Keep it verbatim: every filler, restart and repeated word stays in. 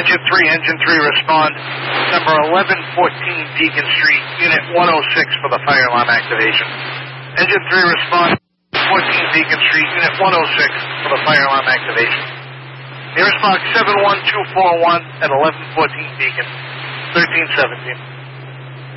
Engine three, Engine three, respond. Number eleven fourteen Beacon Street, Unit one oh six for the fire alarm activation. Engine three, respond. fourteen Beacon Street, Unit one oh six for the fire alarm activation. Nearest box seven one two four one at eleven fourteen Beacon, thirteen seventeen.